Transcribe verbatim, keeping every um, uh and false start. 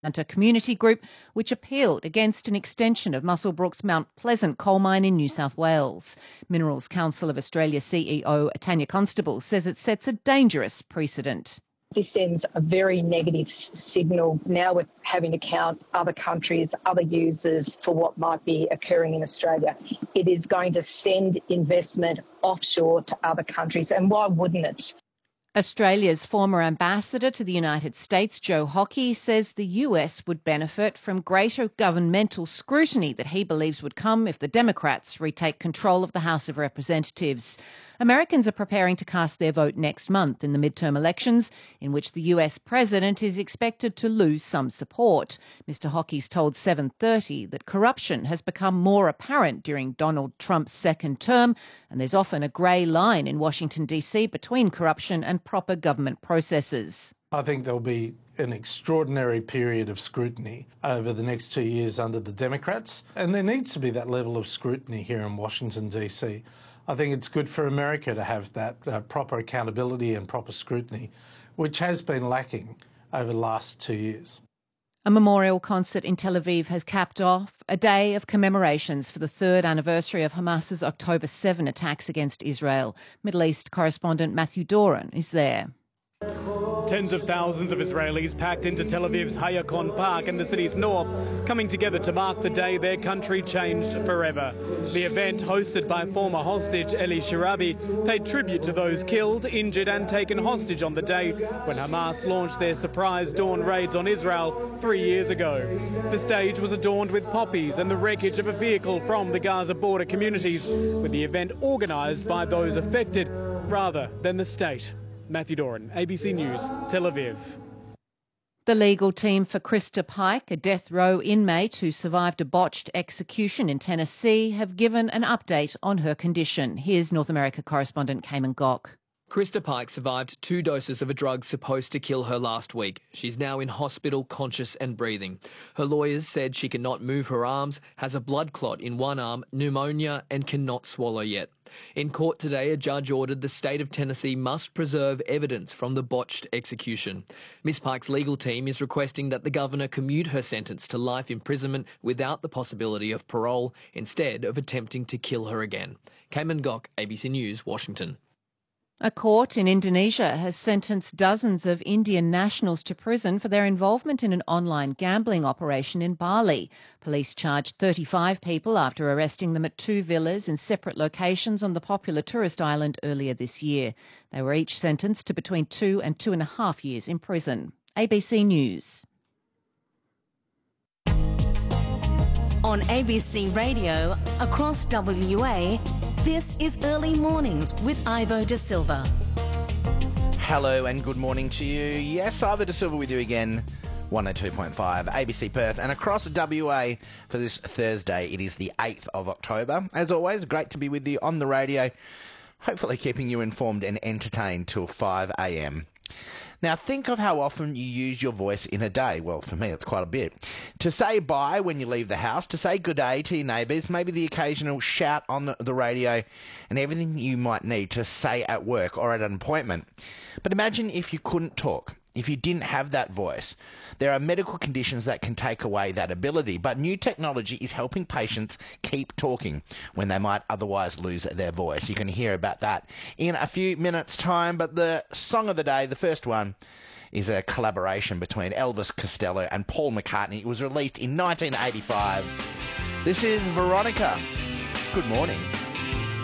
a community group which appealed against an extension of Muswellbrook's Mount Pleasant coal mine in New South Wales. Minerals Council of Australia C E O Tanya Constable says it sets a dangerous precedent. This sends a very negative signal. Now we're having to count other countries, other users for what might be occurring in Australia. It is going to send investment offshore to other countries, and why wouldn't it? Australia's former ambassador to the United States, Joe Hockey, says the U S would benefit from greater governmental scrutiny that he believes would come if the Democrats retake control of the House of Representatives. Americans are preparing to cast their vote next month in the midterm elections, in which the U S president is expected to lose some support. Mister Hockey's told seven thirty that corruption has become more apparent during Donald Trump's second term, and there's often a grey line in Washington D C between corruption and proper government processes. I think there'll be an extraordinary period of scrutiny over the next two years under the Democrats, and there needs to be that level of scrutiny here in Washington D C. I think it's good for America to have that uh, proper accountability and proper scrutiny, which has been lacking over the last two years. A memorial concert in Tel Aviv has capped off a day of commemorations for the third anniversary of Hamas's October seventh attacks against Israel. Middle East correspondent Matthew Doran is there. Tens of thousands of Israelis packed into Tel Aviv's Hayakon Park in the city's north, coming together to mark the day their country changed forever. The event, hosted by former hostage Eli Shirabi, paid tribute to those killed, injured and taken hostage on the day when Hamas launched their surprise dawn raids on Israel three years ago. The stage was adorned with poppies and the wreckage of a vehicle from the Gaza border communities, with the event organised by those affected rather than the state. Matthew Doran, A B C News, Tel Aviv. The legal team for Krista Pike, a death row inmate who survived a botched execution in Tennessee, have given an update on her condition. Here's North America correspondent Cayman Gok. Krista Pike survived two doses of a drug supposed to kill her last week. She's now in hospital, conscious and breathing. Her lawyers said she cannot move her arms, has a blood clot in one arm, pneumonia and cannot swallow yet. In court today, a judge ordered the state of Tennessee must preserve evidence from the botched execution. Miss Pike's legal team is requesting that the governor commute her sentence to life imprisonment without the possibility of parole, instead of attempting to kill her again. Cayman Gok, A B C News, Washington. A court in Indonesia has sentenced dozens of Indian nationals to prison for their involvement in an online gambling operation in Bali. Police charged thirty-five people after arresting them at two villas in separate locations on the popular tourist island earlier this year. They were each sentenced to between two and two and a half years in prison. A B C News. On A B C Radio, across W A, this is Early Mornings with Ivo De Silva. Hello and good morning to you. Yes, Ivo De Silva with you again, one oh two point five A B C Perth and across W A for this Thursday. It is the eighth of October. As always, great to be with you on the radio, hopefully keeping you informed and entertained till five a m. Now, think of how often you use your voice in a day. Well, for me, it's quite a bit. To say bye when you leave the house, to say good day to your neighbours, maybe the occasional shout on the radio, and everything you might need to say at work or at an appointment. But imagine if you couldn't talk, if you didn't have that voice. There are medical conditions that can take away that ability, but new technology is helping patients keep talking when they might otherwise lose their voice. You can hear about that in a few minutes' time, but the song of the day, the first one, is a collaboration between Elvis Costello and Paul McCartney. It was released in nineteen eighty-five. This is Veronica. Good morning.